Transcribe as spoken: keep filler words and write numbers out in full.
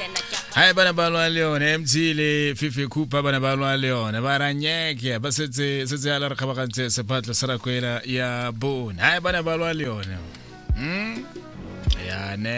Hai bana balwa leone M T le Fifi Kupa bana balwa leone ba ranyeke ba setse setse ala re khabagantse sephatlo sa rakwela ya bona. Hai bana balwa leone. Hm? Ya ne